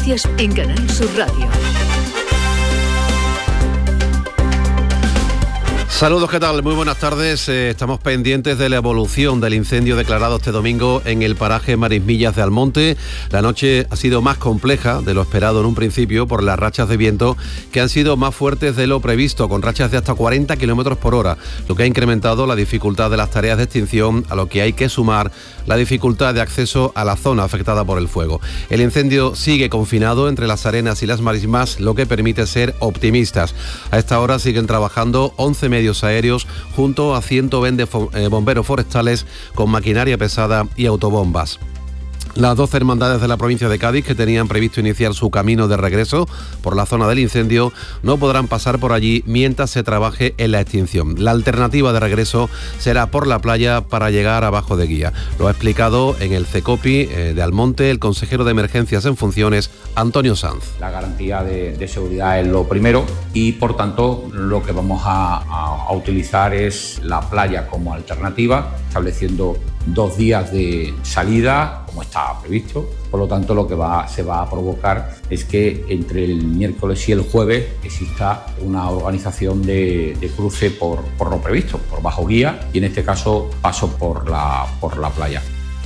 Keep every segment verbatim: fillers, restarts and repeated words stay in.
noticias en Canal Sur Radio. Saludos, ¿qué tal? Muy buenas tardes. Eh, estamos pendientes de la evolución del incendio declarado este domingo en el paraje Marismillas de Almonte. La noche ha sido más compleja de lo esperado en un principio por las rachas de viento que han sido más fuertes de lo previsto, con rachas de hasta cuarenta kilómetros por hora, lo que ha incrementado la dificultad de las tareas de extinción, a lo que hay que sumar la dificultad de acceso a la zona afectada por el fuego. El incendio sigue confinado entre las Arenas y las Marismas, lo que permite ser optimistas. A esta hora siguen trabajando once medios aéreos junto a ciento veinte bomberos forestales con maquinaria pesada y autobombas. Las doce hermandades de la provincia de Cádiz que tenían previsto iniciar su camino de regreso por la zona del incendio no podrán pasar por allí mientras se trabaje en la extinción. La alternativa de regreso será por la playa para llegar a Bajo de Guía. Lo ha explicado en el CECOPI eh, de Almonte el consejero de Emergencias en funciones, Antonio Sanz. La garantía de, de seguridad es lo primero y, por tanto, lo que vamos a, a, a utilizar es la playa como alternativa, estableciendo dos días de salida, como está previsto. Por lo tanto, lo que va, se va a provocar es que entre el miércoles y el jueves exista una organización de, de cruce por, por lo previsto, por Bajo Guía, y en este caso paso por la, por la playa.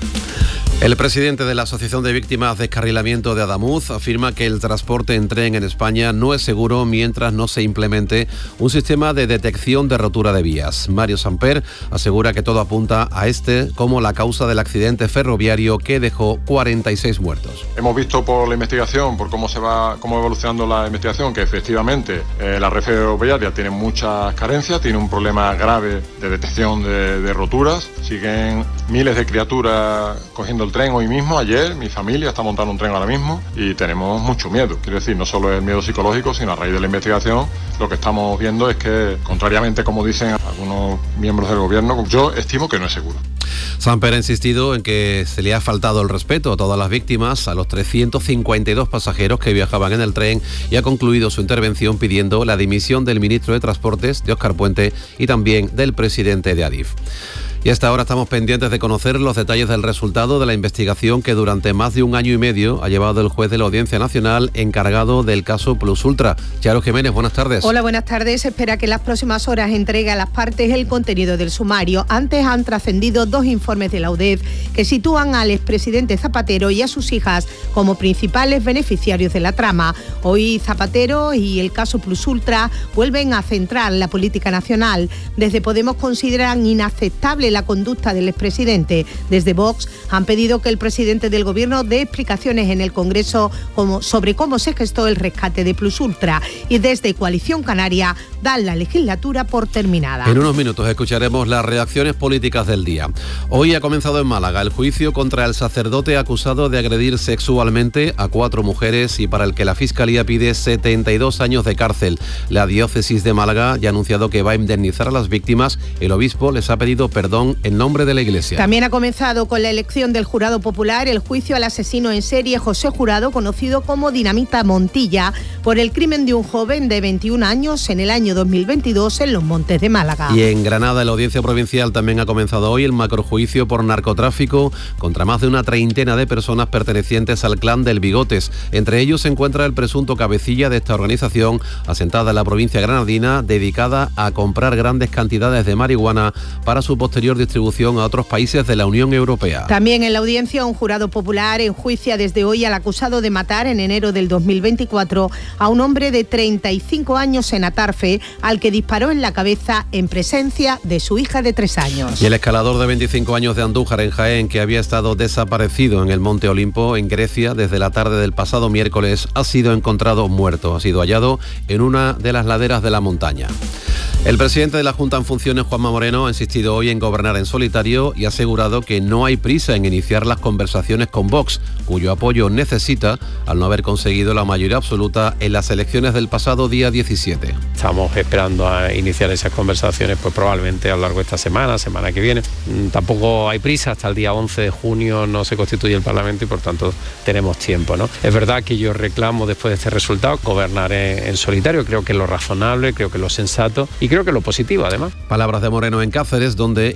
El presidente de la Asociación de Víctimas de Descarrilamiento de Adamuz afirma que el transporte en tren en España no es seguro mientras no se implemente un sistema de detección de rotura de vías. Mario Samper asegura que todo apunta a este como la causa del accidente ferroviario que dejó cuarenta y seis muertos. Hemos visto por la investigación, por cómo se va cómo va evolucionando la investigación, que efectivamente eh, la red ferroviaria tiene muchas carencias, tiene un problema grave de detección de, de roturas. Siguen miles de criaturas cogiendo el tren hoy mismo. Ayer mi familia está montando un tren ahora mismo y tenemos mucho miedo. Quiero decir, no solo es el miedo psicológico, sino a raíz de la investigación lo que estamos viendo es que, contrariamente como dicen algunos miembros del gobierno, yo estimo que no es seguro. Samper ha insistido en que se le ha faltado el respeto a todas las víctimas, a los trescientos cincuenta y dos pasajeros que viajaban en el tren, y ha concluido su intervención pidiendo la dimisión del ministro de Transportes, de Óscar Puente, y también del presidente de Adif. Y hasta ahora estamos pendientes de conocer los detalles del resultado de la investigación que durante más de un año y medio ha llevado el juez de la Audiencia Nacional encargado del caso Plus Ultra. Charo Jiménez, buenas tardes. Hola, buenas tardes. Se espera que en las próximas horas entregue a las partes el contenido del sumario. Antes han trascendido dos informes de la U D E F que sitúan al expresidente Zapatero y a sus hijas como principales beneficiarios de la trama. Hoy Zapatero y el caso Plus Ultra vuelven a centrar la política nacional. Desde Podemos consideran inaceptable la conducta del expresidente. Desde Vox han pedido que el presidente del Gobierno dé explicaciones en el Congreso como, sobre cómo se gestó el rescate de Plus Ultra, y desde Coalición Canaria dan la legislatura por terminada. En unos minutos escucharemos las reacciones políticas del día. Hoy ha comenzado en Málaga el juicio contra el sacerdote acusado de agredir sexualmente a cuatro mujeres y para el que la Fiscalía pide setenta y dos años de cárcel. La diócesis de Málaga ya ha anunciado que va a indemnizar a las víctimas. El obispo les ha pedido perdón en nombre de la Iglesia. También ha comenzado con la elección del jurado popular el juicio al asesino en serie José Jurado, conocido como Dinamita Montilla, por el crimen de un joven de veintiún años en el año dos mil veintidós en Los Montes de Málaga. Y en Granada, la Audiencia Provincial también ha comenzado hoy el macrojuicio por narcotráfico contra más de una treintena de personas pertenecientes al clan del Bigotes. Entre ellos se encuentra el presunto cabecilla de esta organización, asentada en la provincia granadina, dedicada a comprar grandes cantidades de marihuana para su posterior distribución a otros países de la Unión Europea. También en la audiencia, un jurado popular enjuicia desde hoy al acusado de matar en enero del dos mil veinticuatro a un hombre de treinta y cinco años en Atarfe, al que disparó en la cabeza en presencia de su hija de tres años. Y el escalador de veinticinco años de Andújar, en Jaén, que había estado desaparecido en el Monte Olimpo, en Grecia, desde la tarde del pasado miércoles, ha sido encontrado muerto. Ha sido hallado en una de las laderas de la montaña. El presidente de la Junta en funciones, Juanma Moreno, ha insistido hoy en gobernar en solitario y ha asegurado que no hay prisa en iniciar las conversaciones con Vox, cuyo apoyo necesita al no haber conseguido la mayoría absoluta en las elecciones del pasado día diecisiete. Estamos esperando a iniciar esas conversaciones pues probablemente a lo largo de esta semana, semana que viene. Tampoco hay prisa, hasta el día once de junio no se constituye el Parlamento y por tanto tenemos tiempo, ¿no? Es verdad que yo reclamo después de este resultado gobernar en, en solitario, creo que es lo razonable, creo que es lo sensato y creo que es lo positivo además. Palabras de Moreno en Cáceres, donde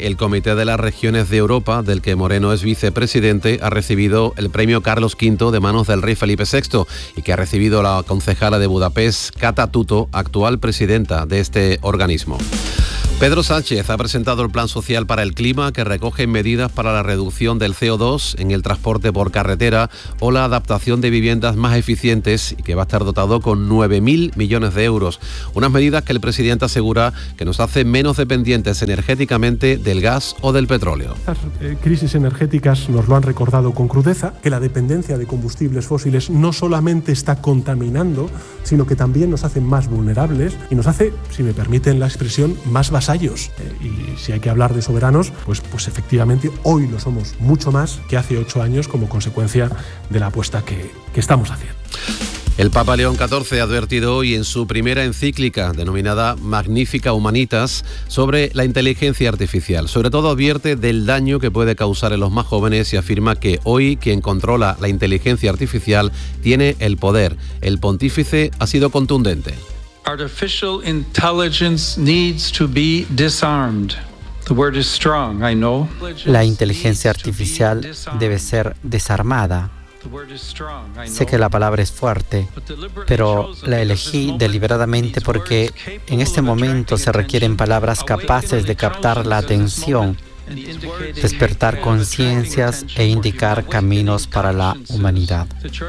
el Comité de las Regiones de Europa, del que Moreno es vicepresidente, ha recibido el premio Carlos quinto de manos del rey Felipe sexto y que ha recibido la concejala de Budapest, Kata Tuto, actual presidenta de este organismo. Pedro Sánchez ha presentado el Plan Social para el Clima, que recoge medidas para la reducción del C O dos en el transporte por carretera o la adaptación de viviendas más eficientes, y que va a estar dotado con nueve mil millones de euros. Unas medidas que el presidente asegura que nos hacen menos dependientes energéticamente del gas o del petróleo. Estas eh, crisis energéticas nos lo han recordado con crudeza, que la dependencia de combustibles fósiles no solamente está contaminando, sino que también nos hace más vulnerables y nos hace, si me permiten la expresión, más vasallos. Y si hay que hablar de soberanos, pues, pues efectivamente hoy lo somos mucho más que hace ocho años como consecuencia de la apuesta que, que estamos haciendo. El Papa León catorce ha advertido hoy en su primera encíclica, denominada Magnificat Humanitas, sobre la inteligencia artificial. Sobre todo advierte del daño que puede causar en los más jóvenes y afirma que hoy quien controla la inteligencia artificial tiene el poder. El pontífice ha sido contundente. Artificial intelligence needs to be disarmed. The word is strong, I know. La inteligencia artificial debe ser desarmada. Sé que la palabra es fuerte, pero la elegí deliberadamente porque en este momento se requieren palabras capaces de captar la atención, despertar conciencias e indicar caminos para la humanidad.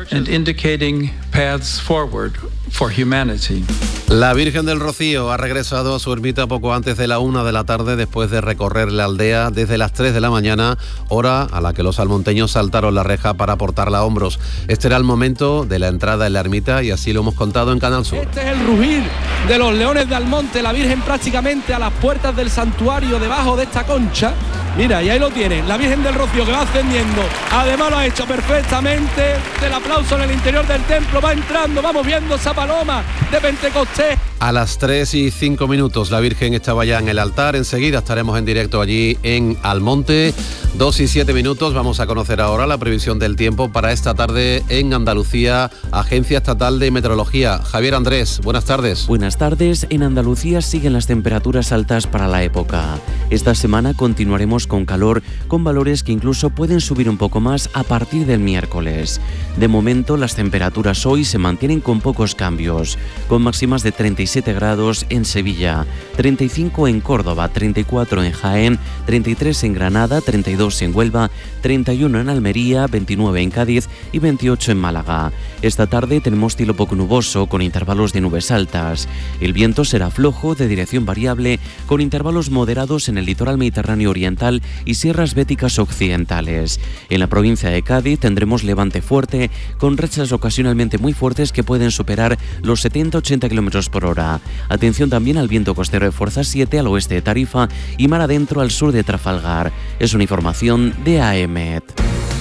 La Virgen del Rocío ha regresado a su ermita poco antes de la una de la tarde, después de recorrer la aldea desde las tres de la mañana, hora a la que los almonteños saltaron la reja para portarla a hombros. Este era el momento de la entrada en la ermita y así lo hemos contado en Canal Sur. Este es el rugir de los leones de Almonte, la Virgen prácticamente a las puertas del santuario, debajo de esta concha. Mira, y ahí lo tienen, la Virgen del Rocío que va ascendiendo. Además lo ha hecho perfectamente. El aplauso en el interior del templo, va entrando, vamos viendo esa paloma de Pentecostés. A las tres y cinco minutos la Virgen estaba ya en el altar. Enseguida estaremos en directo allí en Almonte. Dos y siete minutos. Vamos a conocer ahora la previsión del tiempo para esta tarde en Andalucía. Agencia Estatal de Meteorología. Javier Andrés, buenas tardes. Buenas tardes. En Andalucía siguen las temperaturas altas para la época. Esta semana continuaremos con calor, con valores que incluso pueden subir un poco más a partir del miércoles. De momento, las temperaturas hoy se mantienen con pocos cambios, con máximas de treinta y siete grados en Sevilla, treinta y cinco en Córdoba, treinta y cuatro en Jaén, treinta y tres en Granada, treinta y dos en Huelva, treinta y uno en Almería, veintinueve en Cádiz y veintiocho en Málaga. Esta tarde tenemos cielo poco nuboso con intervalos de nubes altas. El viento será flojo, de dirección variable, con intervalos moderados en el litoral mediterráneo oriental y sierras béticas occidentales. En la provincia de Cádiz tendremos levante fuerte, con rachas ocasionalmente muy fuertes que pueden superar los setenta a ochenta kilómetros por hora. Atención también al viento costero de fuerza siete al oeste de Tarifa y mar adentro al sur de Trafalgar. Es una información de A E M E T.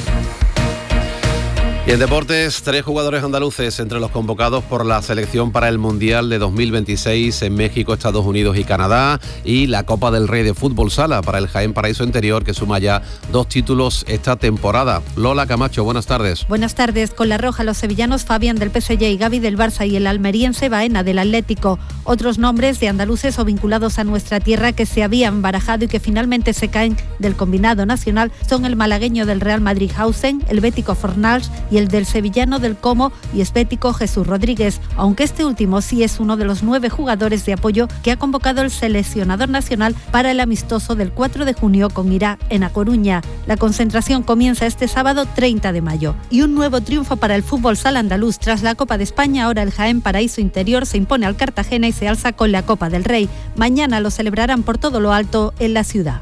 Y en deportes, tres jugadores andaluces entre los convocados por la selección para el Mundial de dos mil veintiséis en México, Estados Unidos y Canadá, y la Copa del Rey de Fútbol Sala para el Jaén Paraíso Interior, que suma ya dos títulos esta temporada. Lola Camacho, buenas tardes. Buenas tardes. Con la roja, los sevillanos Fabián del P S G y Gavi del Barça y el almeriense Baena del Atlético. Otros nombres de andaluces o vinculados a nuestra tierra que se habían barajado y que finalmente se caen del combinado nacional son el malagueño del Real Madrid Hausen, el bético Fornals y el del sevillano del Como y esbético Jesús Rodríguez, aunque este último sí es uno de los nueve jugadores de apoyo que ha convocado el seleccionador nacional para el amistoso del cuatro de junio con Irak en A Coruña. La concentración comienza este sábado treinta de mayo. Y un nuevo triunfo para el fútbol sala andaluz. Tras la Copa de España, ahora el Jaén Paraíso Interior se impone al Cartagena y se alza con la Copa del Rey. Mañana lo celebrarán por todo lo alto en la ciudad.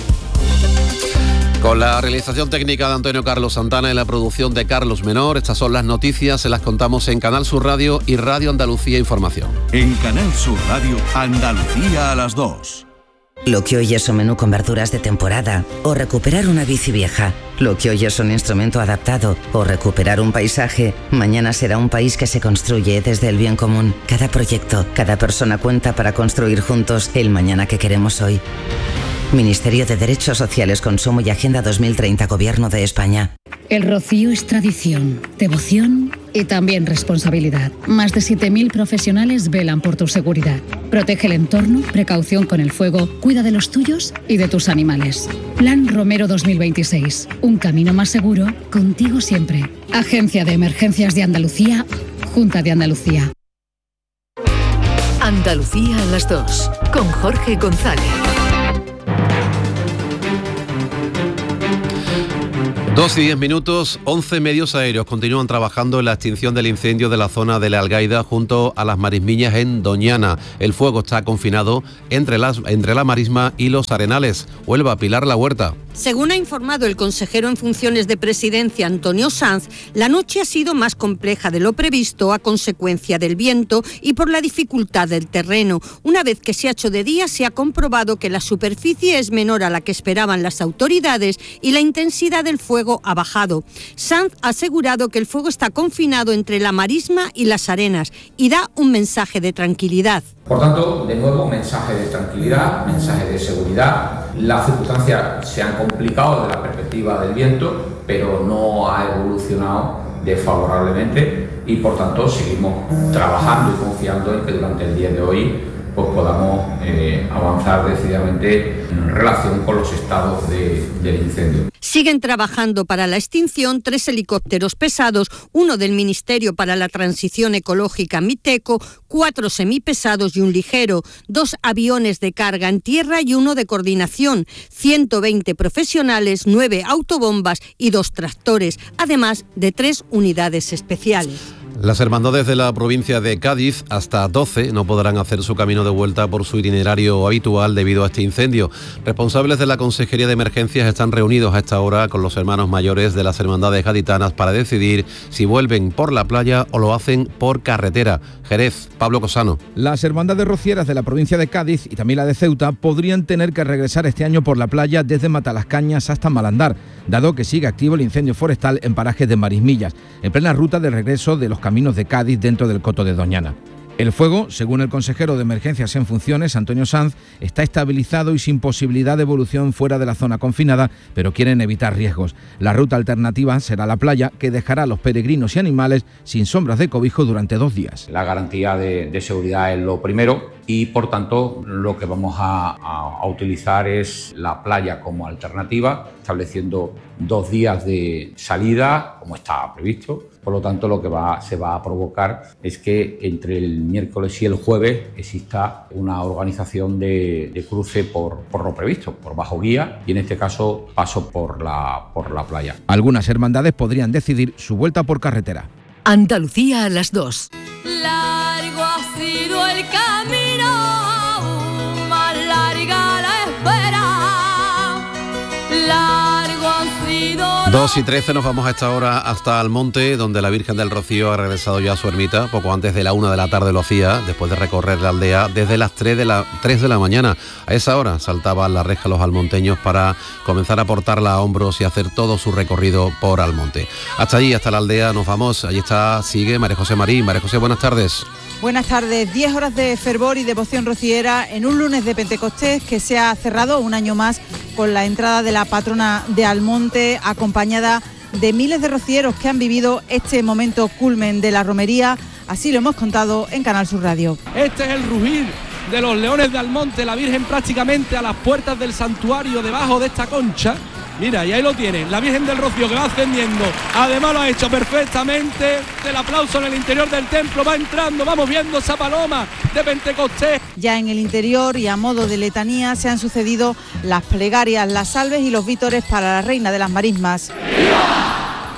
Con la realización técnica de Antonio Carlos Santana y la producción de Carlos Menor, estas son las noticias, se las contamos en Canal Sur Radio y Radio Andalucía Información. En Canal Sur Radio, Andalucía a las dos. Lo que hoy es un menú con verduras de temporada, o recuperar una bici vieja. Lo que hoy es un instrumento adaptado, o recuperar un paisaje, mañana será un país que se construye desde el bien común. Cada proyecto, cada persona cuenta para construir juntos el mañana que queremos hoy. Ministerio de Derechos Sociales, Consumo y Agenda dos mil treinta, Gobierno de España. El rocío es tradición, devoción y también responsabilidad. Más de siete mil profesionales velan por tu seguridad. Protege el entorno, precaución con el fuego, cuida de los tuyos y de tus animales. Plan Romero dos mil veintiséis. Un camino más seguro, contigo siempre. Agencia de Emergencias de Andalucía, Junta de Andalucía. Andalucía a las dos, con Jorge González. Dos y diez minutos, once medios aéreos continúan trabajando en la extinción del incendio de la zona de La Algaida junto a las Marismiñas en Doñana. El fuego está confinado entre, las, entre la marisma y los arenales. Huelva, Pilar La Huerta. Según ha informado el consejero en funciones de presidencia, Antonio Sanz, la noche ha sido más compleja de lo previsto a consecuencia del viento y por la dificultad del terreno. Una vez que se ha hecho de día, se ha comprobado que la superficie es menor a la que esperaban las autoridades y la intensidad del fuego ha bajado. Sanz ha asegurado que el fuego está confinado entre la marisma y las arenas y da un mensaje de tranquilidad. Por tanto, de nuevo, mensaje de tranquilidad, mensaje de seguridad. Las circunstancias se han complicado desde la perspectiva del viento, pero no ha evolucionado desfavorablemente y, por tanto, seguimos trabajando y confiando en que durante el día de hoy pues podamos eh, avanzar decididamente en relación con los estados de, del incendio. Siguen trabajando para la extinción tres helicópteros pesados, uno del Ministerio para la Transición Ecológica Miteco, cuatro semipesados y un ligero, dos aviones de carga en tierra y uno de coordinación, ciento veinte profesionales, nueve autobombas y dos tractores, además de tres unidades especiales. Las hermandades de la provincia de Cádiz, hasta doce, no podrán hacer su camino de vuelta por su itinerario habitual debido a este incendio. Responsables de la Consejería de Emergencias están reunidos a esta hora con los hermanos mayores de las hermandades gaditanas para decidir si vuelven por la playa o lo hacen por carretera. Jerez, Pablo Cosano. Las hermandades rocieras de la provincia de Cádiz y también la de Ceuta podrían tener que regresar este año por la playa desde Matalascañas hasta Malandar, dado que sigue activo el incendio forestal en parajes de Marismillas, en plena ruta de regreso de los caminos de Cádiz dentro del coto de Doñana. El fuego, según el consejero de Emergencias en funciones, Antonio Sanz, está estabilizado y sin posibilidad de evolución fuera de la zona confinada, pero quieren evitar riesgos. La ruta alternativa será la playa, que dejará a los peregrinos y animales sin sombras de cobijo durante dos días. La garantía de, de seguridad es lo primero y, por tanto, lo que vamos a, a, a utilizar es la playa como alternativa, estableciendo dos días de salida, como está previsto. Por lo tanto, lo que va, se va a provocar es que entre el miércoles y el jueves exista una organización de, de cruce por, por lo previsto, por bajo guía, y en este caso paso por la, por la playa. Algunas hermandades podrían decidir su vuelta por carretera. Andalucía a las dos. Largo ha sido el camino, más larga la espera. Largo ha sido... dos y trece nos vamos a esta hora hasta Almonte, donde la Virgen del Rocío ha regresado ya a su ermita. Poco antes de la una de la tarde lo hacía, después de recorrer la aldea desde las tres de la, tres de la mañana. A esa hora saltaban la reja los almonteños para comenzar a portarla a hombros y hacer todo su recorrido por Almonte. Hasta allí, hasta la aldea nos vamos. Allí está, sigue María José Marín. María José, buenas tardes. Buenas tardes. Diez horas de fervor y devoción rociera en un lunes de Pentecostés que se ha cerrado un año más con la entrada de la patrona de Almonte, acompañada de miles de rocieros que han vivido este momento culmen de la romería. Así lo hemos contado en Canal Sur Radio. Este es el rugir de los leones de Almonte, la Virgen prácticamente a las puertas del santuario, debajo de esta concha. Mira, y ahí lo tienen, la Virgen del Rocío que va ascendiendo. Además lo ha hecho perfectamente. El aplauso en el interior del templo, va entrando, vamos viendo esa paloma de Pentecostés. Ya en el interior y a modo de letanía se han sucedido las plegarias, las salves y los vítores para la Reina de las Marismas. ¡Viva!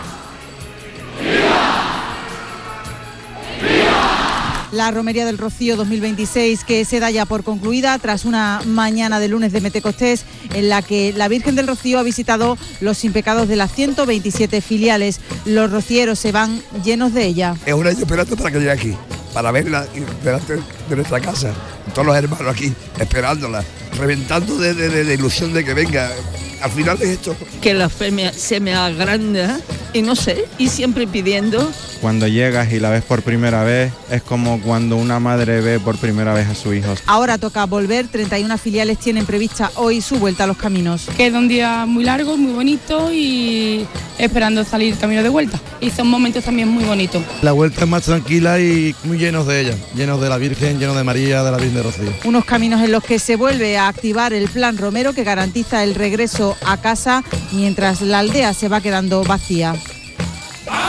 La Romería del Rocío dos mil veintiséis, que se da ya por concluida tras una mañana de lunes de Pentecostés en la que la Virgen del Rocío ha visitado los sin pecados de las ciento veintisiete filiales. Los rocieros se van llenos de ella. Es un año esperando para que llegue aquí, para verla delante de nuestra casa, todos los hermanos aquí esperándola, reventando de, de, de, de ilusión de que venga. al final es esto. Que la fe me, se me agranda y no sé, y siempre pidiendo. Cuando llegas y la ves por primera vez, es como cuando una madre ve por primera vez a su hijo. Ahora toca volver, treinta y una filiales tienen prevista hoy su vuelta a los caminos. Queda un día muy largo, muy bonito y esperando salir camino de vuelta. Y son momentos también muy bonitos. La vuelta es más tranquila y muy llenos de ella, llenos de la Virgen, llenos de María, de la Virgen de Rocío. Unos caminos en los que se vuelve a activar el Plan Romero que garantiza el regreso a casa mientras la aldea se va quedando vacía.